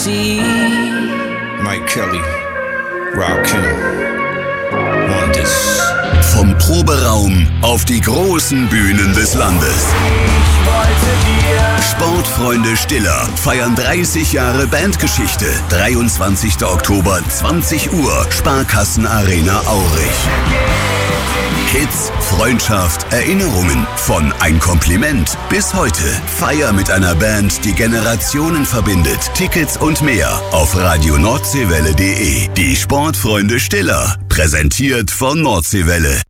Mike Kelly, Rakim, want this. Vom Proberaum auf die großen Bühnen des Landes. Sportfreunde Stiller feiern 30 Jahre Bandgeschichte. 23. Oktober, 20 Uhr, Sparkassenarena Aurich. Hits, Freundschaft, Erinnerungen, von ein Kompliment bis heute. Feier mit einer Band, die Generationen verbindet. Tickets und mehr auf radionordseewelle.de. Die Sportfreunde Stiller, präsentiert von Nordseewelle.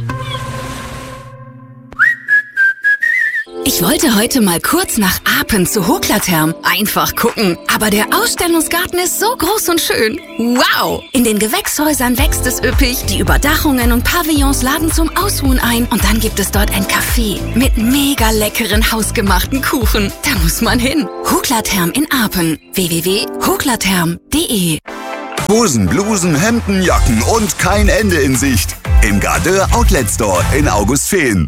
Ich wollte heute mal kurz nach Apen zu Hoklatherm. Einfach gucken. Aber der Ausstellungsgarten ist so groß und schön. Wow! In den Gewächshäusern wächst es üppig. Die Überdachungen und Pavillons laden zum Ausruhen ein. Und dann gibt es dort ein Café mit mega leckeren hausgemachten Kuchen. Da muss man hin. Hoklatherm in Apen. www.hoklatherm.de. Hosen, Blusen, Hemden, Jacken und kein Ende in Sicht. Im Gardeur Outlet Store in Augustfehn.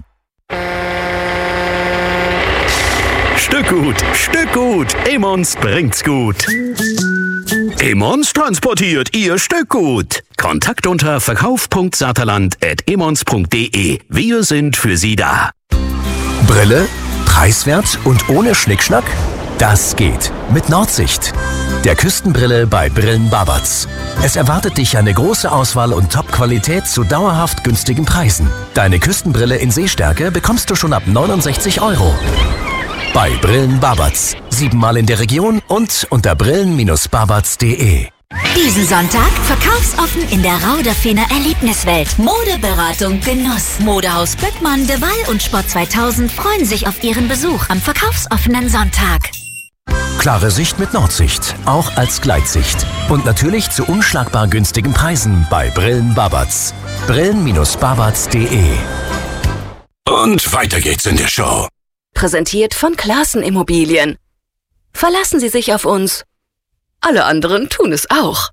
Stück gut, Emmons bringt's gut. Emmons transportiert Ihr Stückgut. Kontakt unter verkauf.saterland@emmons.de. Wir sind für Sie da. Brille, preiswert und ohne Schnickschnack? Das geht mit Nordsicht. Der Küstenbrille bei Brillen Babatz. Es erwartet dich eine große Auswahl und Top-Qualität zu dauerhaft günstigen Preisen. Deine Küstenbrille in Sehstärke bekommst du schon ab 69 €. Bei Brillen Babatz. 7-mal in der Region und unter brillen-babatz.de. Diesen Sonntag verkaufsoffen in der Rauderfehner Erlebniswelt. Modeberatung Genuss. Modehaus Böckmann, De Waal und Sport 2000 freuen sich auf ihren Besuch am verkaufsoffenen Sonntag. Klare Sicht mit Nordsicht, auch als Gleitsicht. Und natürlich zu unschlagbar günstigen Preisen bei Brillen Babatz. brillen-babatz.de. Und weiter geht's in der Show. Präsentiert von Classen Immobilien. Verlassen Sie sich auf uns. Alle anderen tun es auch.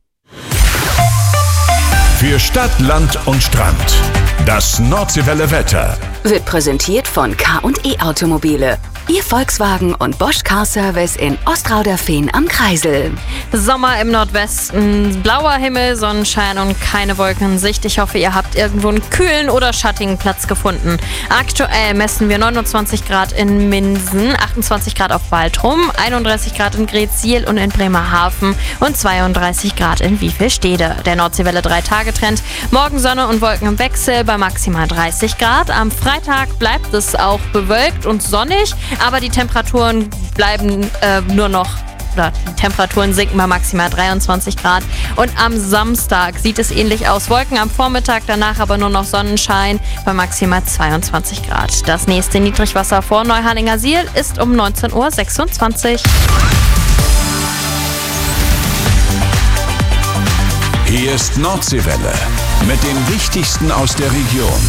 Für Stadt, Land und Strand. Das Nordseewelle Wetter Wird präsentiert von K&E Automobile. Ihr Volkswagen und Bosch Car Service in Ostrauderfehn am Kreisel. Sommer im Nordwesten, blauer Himmel, Sonnenschein und keine Wolkensicht. Ich hoffe, ihr habt irgendwo einen kühlen oder schattigen Platz gefunden. Aktuell messen wir 29 Grad in Minden, 28 Grad auf Baltrum, 31 Grad in Greetsiel und in Bremerhaven und 32 Grad in Wiefelstede. Der Nordseewelle 3-Tage-Trend. Morgen Sonne und Wolken im Wechsel bei maximal 30 Grad. Am Freitag bleibt es auch bewölkt und sonnig. Aber die Temperaturen bleiben die Temperaturen sinken bei maximal 23 Grad. Und am Samstag sieht es ähnlich aus. Wolken am Vormittag, danach aber nur noch Sonnenschein bei maximal 22 Grad. Das nächste Niedrigwasser vor Neuharlingersiel ist um 19:26 Uhr. Hier ist Nordseewelle mit dem Wichtigsten aus der Region.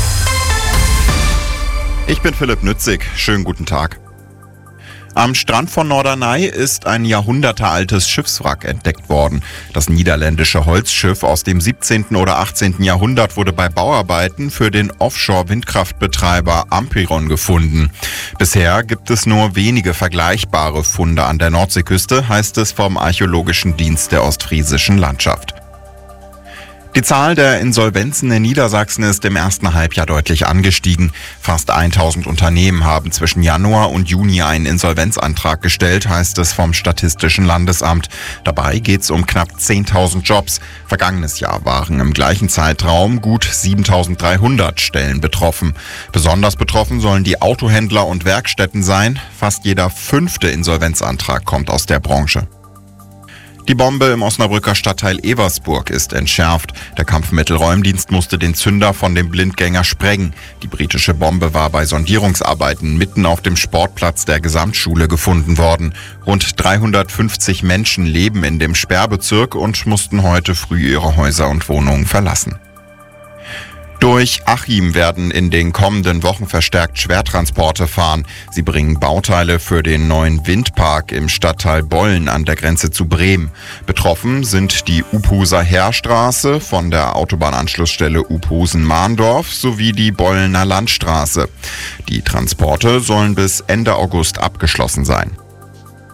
Ich bin Philipp Nützig. Schönen guten Tag. Am Strand von Norderney ist ein jahrhundertealtes Schiffswrack entdeckt worden. Das niederländische Holzschiff aus dem 17. oder 18. Jahrhundert wurde bei Bauarbeiten für den Offshore-Windkraftbetreiber Ampiron gefunden. Bisher gibt es nur wenige vergleichbare Funde an der Nordseeküste, heißt es vom Archäologischen Dienst der Ostfriesischen Landschaft. Die Zahl der Insolvenzen in Niedersachsen ist im ersten Halbjahr deutlich angestiegen. Fast 1000 Unternehmen haben zwischen Januar und Juni einen Insolvenzantrag gestellt, heißt es vom Statistischen Landesamt. Dabei geht es um knapp 10.000 Jobs. Vergangenes Jahr waren im gleichen Zeitraum gut 7.300 Stellen betroffen. Besonders betroffen sollen die Autohändler und Werkstätten sein. Fast jeder 5. Insolvenzantrag kommt aus der Branche. Die Bombe im Osnabrücker Stadtteil Eversburg ist entschärft. Der Kampfmittelräumdienst musste den Zünder von dem Blindgänger sprengen. Die britische Bombe war bei Sondierungsarbeiten mitten auf dem Sportplatz der Gesamtschule gefunden worden. Rund 350 Menschen leben in dem Sperrbezirk und mussten heute früh ihre Häuser und Wohnungen verlassen. Durch Achim werden in den kommenden Wochen verstärkt Schwertransporte fahren. Sie bringen Bauteile für den neuen Windpark im Stadtteil Bollen an der Grenze zu Bremen. Betroffen sind die Uphuser Heerstraße von der Autobahnanschlussstelle Uphusen-Mahndorf sowie die Bollener Landstraße. Die Transporte sollen bis Ende August abgeschlossen sein.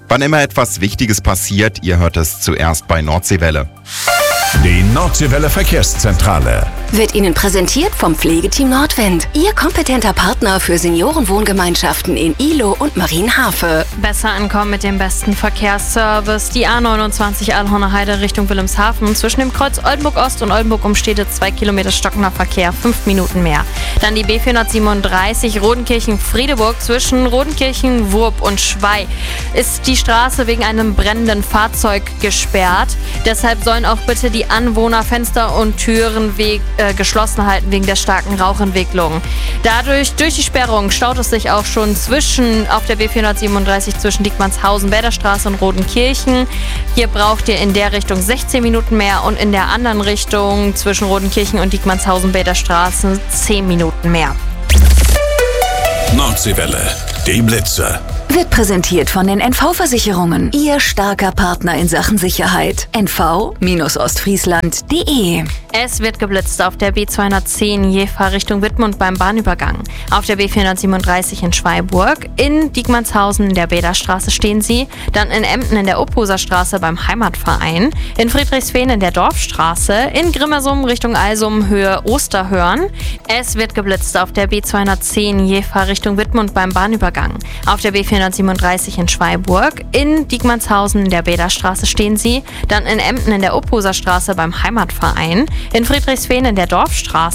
Wann immer etwas Wichtiges passiert, ihr hört es zuerst bei Nordseewelle. Die Nordseewelle Verkehrszentrale Wird Ihnen präsentiert vom Pflegeteam Nordwind. Ihr kompetenter Partner für Seniorenwohngemeinschaften in Ihlow und Marienhafe. Besser ankommen mit dem besten Verkehrsservice. Die A29 Alhorner Heide Richtung Wilhelmshaven. Zwischen dem Kreuz Oldenburg Ost und Oldenburg Umstede 2 Kilometer stockender Verkehr, 5 Minuten mehr. Dann die B437 Rodenkirchen-Friedeburg zwischen Rodenkirchen, Wurb und Schwei. Ist die Straße wegen einem brennenden Fahrzeug gesperrt. Deshalb sollen auch bitte die Anwohner Fenster und Türen geschlossen halten wegen der starken Rauchentwicklung. Durch die Sperrung staut es sich auch schon auf der B437 zwischen Diekmannshausen, Bäderstraße und Rodenkirchen. Hier braucht ihr in der Richtung 16 Minuten mehr und in der anderen Richtung zwischen Rodenkirchen und Diekmannshausen, Bäderstraße 10 Minuten mehr. Nordseewelle, die Blitze. Wird präsentiert von den NV-Versicherungen. Ihr starker Partner in Sachen Sicherheit. nv-ostfriesland.de. Es wird geblitzt auf der B210 Jever Richtung Wittmund beim Bahnübergang. Auf der B437 in Schweiburg. In Diekmannshausen in der Bäderstraße stehen sie. Dann in Emden in der Opposer Straße beim Heimatverein. In Friedrichsfehn in der Dorfstraße. In Grimmersum Richtung Alsum Höhe Osterhörn. Es wird geblitzt auf der B210 Jever Richtung Wittmund beim Bahnübergang. Auf der B437 in Schweiburg. In Diekmannshausen in der Bäderstraße stehen sie. Dann in Emden in der Opposer Straße beim Heimatverein. In Friedrichsfehn in der Dorfstraße.